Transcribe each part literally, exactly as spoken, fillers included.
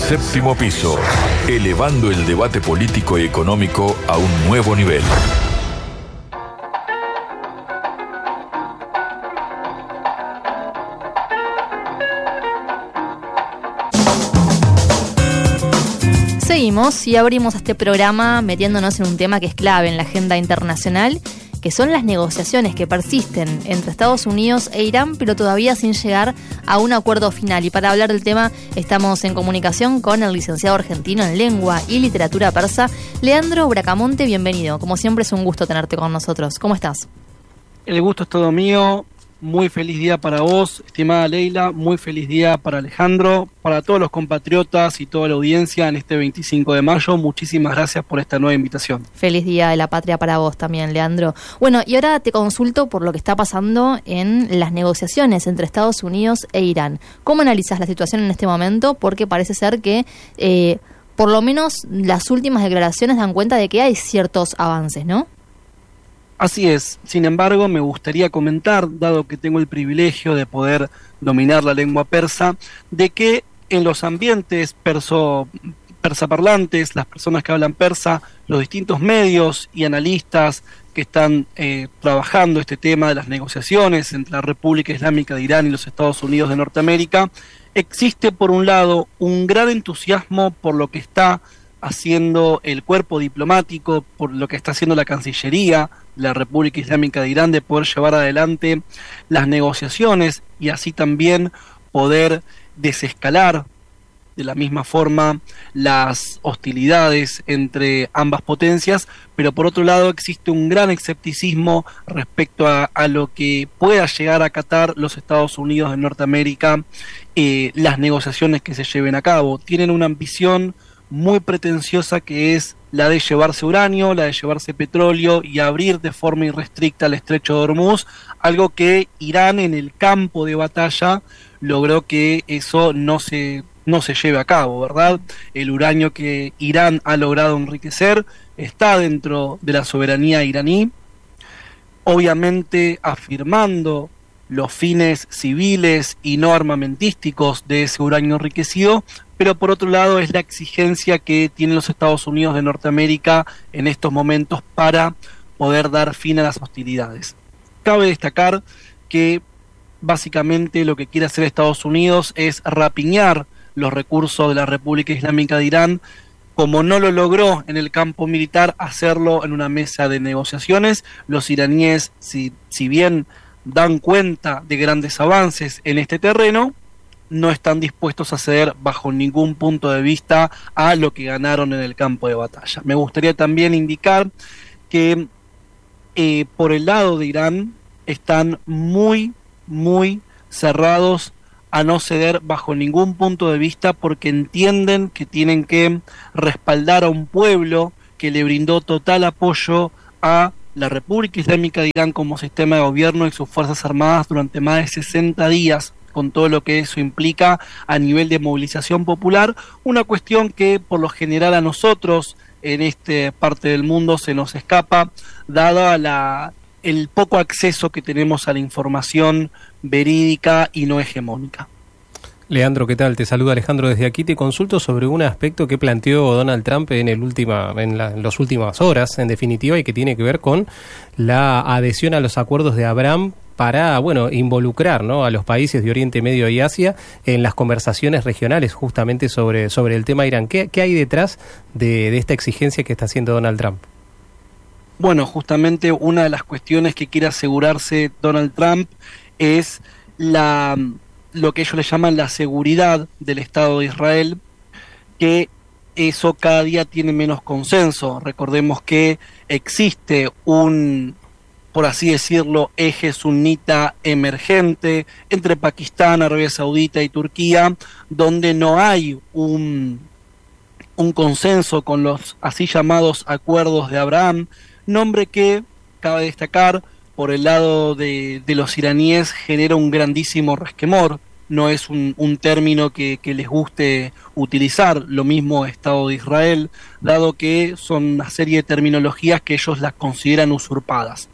Séptimo Piso, elevando el debate político y económico a un nuevo nivel. Seguimos y abrimos este programa metiéndonos en un tema que es clave en la agenda internacional, que son las negociaciones que persisten entre Estados Unidos e Irán, pero todavía sin llegar a un acuerdo final. Y para hablar del tema estamos en comunicación con el licenciado argentino en Lengua y Literatura Persa, Leandro Bracamonte. Bienvenido. Como siempre es un gusto tenerte con nosotros. ¿Cómo estás? El gusto es todo mío. Muy feliz día para vos, estimada Leila, muy feliz día para Alejandro, para todos los compatriotas y toda la audiencia en este veinticinco de mayo. Muchísimas gracias por esta nueva invitación. Feliz Día de la Patria para vos también, Leandro. Bueno, y ahora te consulto por lo que está pasando en las negociaciones entre Estados Unidos e Irán. ¿Cómo analizás la situación en este momento? Porque parece ser que, eh, por lo menos, las últimas declaraciones dan cuenta de que hay ciertos avances, ¿no? Así es, sin embargo me gustaría comentar, dado que tengo el privilegio de poder dominar la lengua persa, de que en los ambientes perso, persaparlantes, las personas que hablan persa, los distintos medios y analistas que están eh, trabajando este tema de las negociaciones entre la República Islámica de Irán y los Estados Unidos de Norteamérica, existe por un lado un gran entusiasmo por lo que está haciendo el cuerpo diplomático, por lo que está haciendo la Cancillería de la República Islámica de Irán, de poder llevar adelante las negociaciones y así también poder desescalar de la misma forma las hostilidades entre ambas potencias, pero por otro lado existe un gran escepticismo respecto a, a lo que pueda llegar a acatar los Estados Unidos de Norteamérica, eh, las negociaciones que se lleven a cabo. Tienen una ambición muy pretenciosa que es la de llevarse uranio, la de llevarse petróleo y abrir de forma irrestricta el estrecho de Hormuz, algo que Irán en el campo de batalla logró que eso no se, no se lleve a cabo, ¿verdad? El uranio que Irán ha logrado enriquecer está dentro de la soberanía iraní, obviamente afirmando los fines civiles y no armamentísticos de ese uranio enriquecido, pero por otro lado es la exigencia que tienen los Estados Unidos de Norteamérica en estos momentos para poder dar fin a las hostilidades. Cabe destacar que básicamente lo que quiere hacer Estados Unidos es rapiñar los recursos de la República Islámica de Irán, como no lo logró en el campo militar, hacerlo en una mesa de negociaciones. Los iraníes, si, si bien dan cuenta de grandes avances en este terreno, no están dispuestos a ceder bajo ningún punto de vista a lo que ganaron en el campo de batalla. Me gustaría también indicar que eh, por el lado de Irán están muy, muy cerrados a no ceder bajo ningún punto de vista, porque entienden que tienen que respaldar a un pueblo que le brindó total apoyo a la República Islámica de Irán como sistema de gobierno y sus fuerzas armadas durante más de sesenta días, con todo lo que eso implica a nivel de movilización popular, una cuestión que por lo general a nosotros en esta parte del mundo se nos escapa, dada la, el poco acceso que tenemos a la información verídica y no hegemónica. Leandro, ¿qué tal? Te saluda Alejandro desde aquí. Te consulto sobre un aspecto que planteó Donald Trump en el última, en, la, en las últimas horas, en definitiva, y que tiene que ver con la adhesión a los acuerdos de Abraham para, bueno, involucrar, ¿no?, a los países de Oriente Medio y Asia en las conversaciones regionales justamente sobre, sobre el tema Irán. ¿Qué, qué hay detrás de, de esta exigencia que está haciendo Donald Trump? Bueno, justamente una de las cuestiones que quiere asegurarse Donald Trump es la... lo que ellos le llaman la seguridad del Estado de Israel, que eso cada día tiene menos consenso. Recordemos que existe un, por así decirlo, eje sunita emergente entre Pakistán, Arabia Saudita y Turquía, donde no hay un, un consenso con los así llamados acuerdos de Abraham, nombre que, cabe destacar, por el lado de, de los iraníes genera un grandísimo resquemor. No es un, un término que, que les guste utilizar, lo mismo Estado de Israel, dado que son una serie de terminologías que ellos las consideran usurpadas.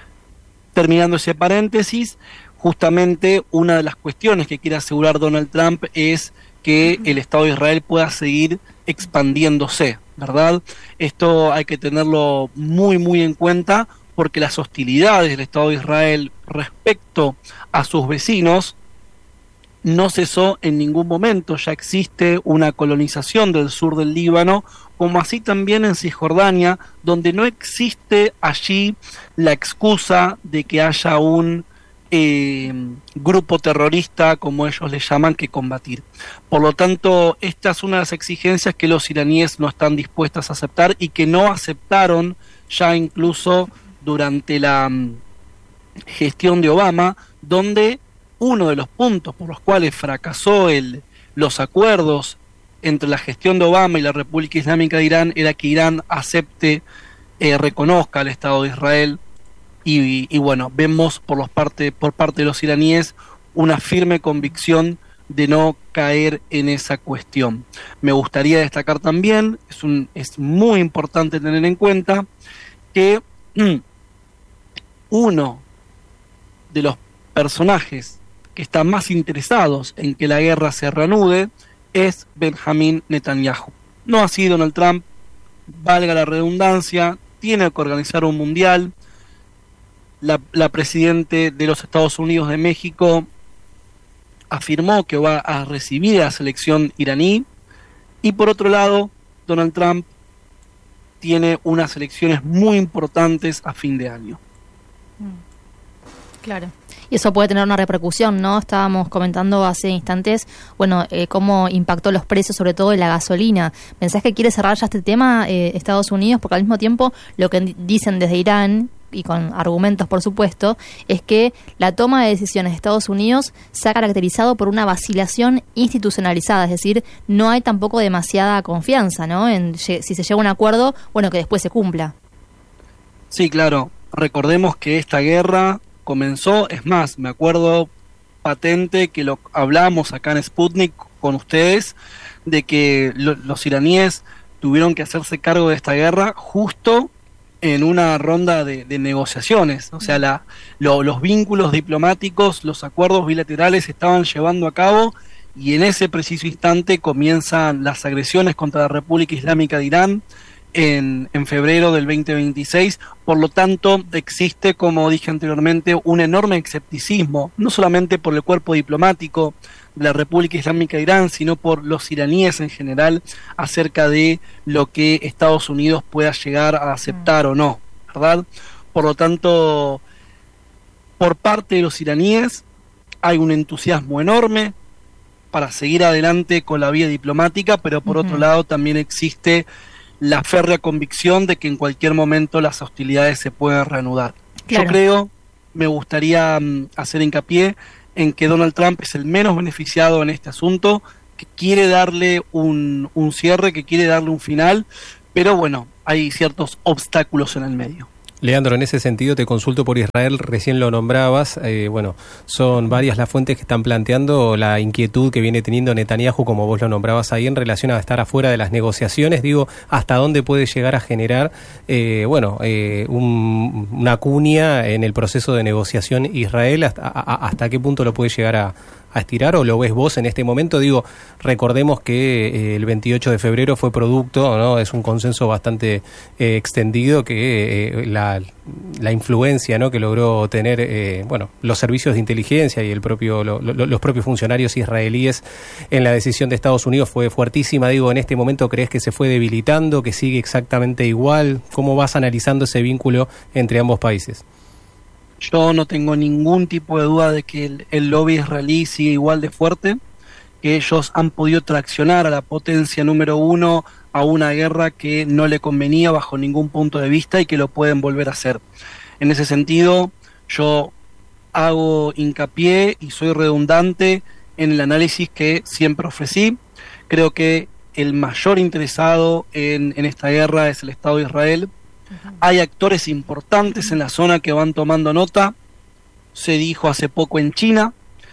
Terminando ese paréntesis, justamente una de las cuestiones que quiere asegurar Donald Trump es que el Estado de Israel pueda seguir expandiéndose, ¿verdad? Esto hay que tenerlo muy, muy en cuenta, porque las hostilidades del Estado de Israel respecto a sus vecinos no cesó en ningún momento. Ya existe una colonización del sur del Líbano, como así también en Cisjordania, donde no existe allí la excusa de que haya un eh, grupo terrorista, como ellos le llaman, que combatir. Por lo tanto, esta es una de las exigencias que los iraníes no están dispuestos a aceptar y que no aceptaron ya incluso durante la um, gestión de Obama, donde uno de los puntos por los cuales fracasó el, los acuerdos entre la gestión de Obama y la República Islámica de Irán era que Irán acepte, eh, reconozca al Estado de Israel, y, y, y bueno, vemos por, los parte, por parte de los iraníes una firme convicción de no caer en esa cuestión. Me gustaría destacar también, es, un, es muy importante tener en cuenta, que mm, uno de los personajes que están más interesados en que la guerra se reanude es Benjamín Netanyahu. No así Donald Trump, valga la redundancia, tiene que organizar un mundial. La, la presidente de los Estados Unidos de México afirmó que va a recibir a la selección iraní, y por otro lado, Donald Trump tiene unas elecciones muy importantes a fin de año. Claro. Y eso puede tener una repercusión, ¿no? Estábamos comentando hace instantes, bueno, eh, cómo impactó los precios, sobre todo de la gasolina. ¿Pensás que quiere cerrar ya este tema eh, Estados Unidos? Porque al mismo tiempo lo que dicen desde Irán, y con argumentos por supuesto, es que la toma de decisiones de Estados Unidos se ha caracterizado por una vacilación institucionalizada, es decir, no hay tampoco demasiada confianza, ¿no? En si se llega a un acuerdo, bueno, que después se cumpla. Sí, claro. Recordemos que esta guerra comenzó, es más, me acuerdo patente que lo hablamos acá en Sputnik con ustedes, de que lo, los iraníes tuvieron que hacerse cargo de esta guerra justo en una ronda de, de negociaciones. O sea, la, lo, los vínculos diplomáticos, los acuerdos bilaterales se estaban llevando a cabo, y en ese preciso instante comienzan las agresiones contra la República Islámica de Irán en, en febrero del veinte veintiséis. Por lo tanto, existe, como dije anteriormente, un enorme escepticismo, no solamente por el cuerpo diplomático de la República Islámica de Irán, sino por los iraníes en general, acerca de lo que Estados Unidos pueda llegar a aceptar mm. o no, ¿verdad? Por lo tanto, por parte de los iraníes hay un entusiasmo enorme para seguir adelante con la vía diplomática, pero por uh-huh. otro lado también existe la férrea convicción de que en cualquier momento las hostilidades se pueden reanudar. Claro. Yo creo, me gustaría um, hacer hincapié en que Donald Trump es el menos beneficiado en este asunto, que quiere darle un, un cierre, que quiere darle un final, pero bueno, hay ciertos obstáculos en el medio. Leandro, en ese sentido te consulto por Israel, recién lo nombrabas, eh, bueno, son varias las fuentes que están planteando la inquietud que viene teniendo Netanyahu, como vos lo nombrabas ahí, en relación a estar afuera de las negociaciones. Digo, ¿hasta dónde puede llegar a generar, eh, bueno, eh, un, una cuña en el proceso de negociación Israel? ¿Hasta, a, hasta qué punto lo puede llegar a, a estirar, o lo ves vos en este momento? Digo, recordemos que eh, el veintiocho de febrero fue producto, ¿no? Es un consenso bastante eh, extendido, que eh, la la influencia, ¿no?, que logró tener eh, bueno, los servicios de inteligencia y el propio lo, lo, los propios funcionarios israelíes en la decisión de Estados Unidos fue fuertísima. Digo, ¿en este momento crees que se fue debilitando, que sigue exactamente igual? ¿Cómo vas analizando ese vínculo entre ambos países? Yo no tengo ningún tipo de duda de que el, el lobby israelí sigue igual de fuerte, que ellos han podido traccionar a la potencia número uno a una guerra que no le convenía bajo ningún punto de vista, y que lo pueden volver a hacer. En ese sentido, yo hago hincapié y soy redundante en el análisis que siempre ofrecí. Creo que el mayor interesado en, en esta guerra es el Estado de Israel. Uh-huh. Hay actores importantes en la zona que van tomando nota. Se dijo hace poco en China.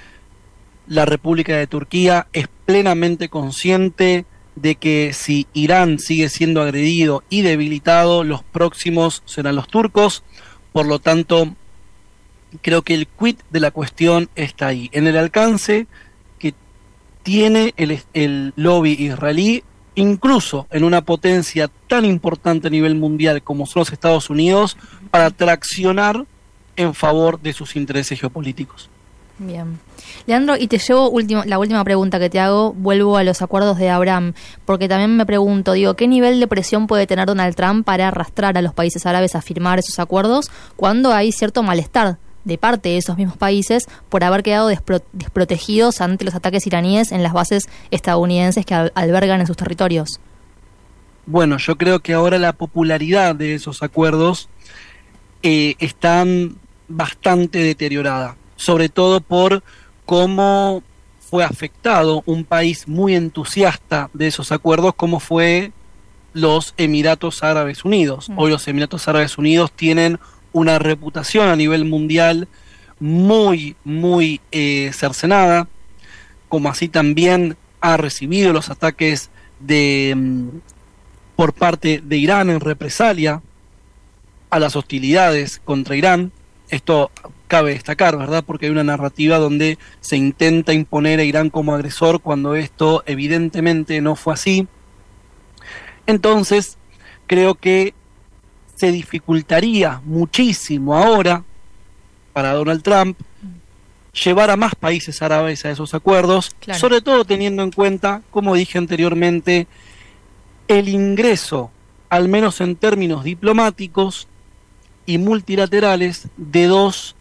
La República de Turquía es plenamente consciente de que si Irán sigue siendo agredido y debilitado, los próximos serán los turcos. Por lo tanto, creo que el quid de la cuestión está ahí, en el alcance que tiene el, el lobby israelí, incluso en una potencia tan importante a nivel mundial como son los Estados Unidos, para traccionar en favor de sus intereses geopolíticos. Bien. Leandro, y te llevo último, la última pregunta que te hago, vuelvo a los acuerdos de Abraham, porque también me pregunto, digo, ¿qué nivel de presión puede tener Donald Trump para arrastrar a los países árabes a firmar esos acuerdos cuando hay cierto malestar de parte de esos mismos países por haber quedado despro- desprotegidos ante los ataques iraníes en las bases estadounidenses que al- albergan en sus territorios? Bueno, yo creo que ahora la popularidad de esos acuerdos eh, está bastante deteriorada, sobre todo por cómo fue afectado un país muy entusiasta de esos acuerdos, como fue los Emiratos Árabes Unidos. Mm. Hoy los Emiratos Árabes Unidos tienen una reputación a nivel mundial muy, muy eh, cercenada, como así también ha recibido los ataques de por parte de Irán en represalia a las hostilidades contra Irán. Esto cabe destacar, ¿verdad? Porque hay una narrativa donde se intenta imponer a Irán como agresor cuando esto evidentemente no fue así. Entonces, creo que se dificultaría muchísimo ahora para Donald Trump llevar a más países árabes a esos acuerdos, claro. Sobre todo teniendo en cuenta, como dije anteriormente, el ingreso, al menos en términos diplomáticos y multilaterales, de dos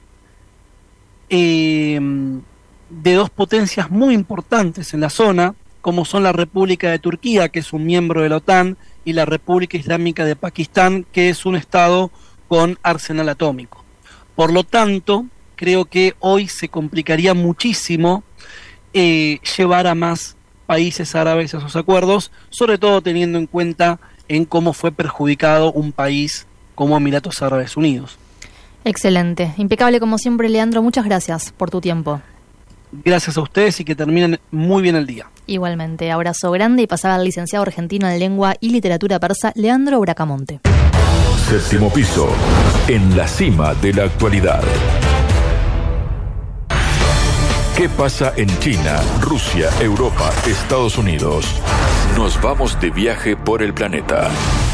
eh, de dos potencias muy importantes en la zona, como son la República de Turquía, que es un miembro de la OTAN, y la República Islámica de Pakistán, que es un estado con arsenal atómico. Por lo tanto, creo que hoy se complicaría muchísimo eh, llevar a más países árabes a esos acuerdos, sobre todo teniendo en cuenta en cómo fue perjudicado un país como Emiratos Árabes Unidos. Excelente, impecable como siempre, Leandro, muchas gracias por tu tiempo. Gracias a ustedes y que terminen muy bien el día. Igualmente, abrazo grande y pasaba al licenciado argentino en lengua y literatura persa, Leandro Bracamonte. Séptimo piso, en la cima de la actualidad. ¿Qué pasa en China, Rusia, Europa, Estados Unidos? Nos vamos de viaje por el planeta.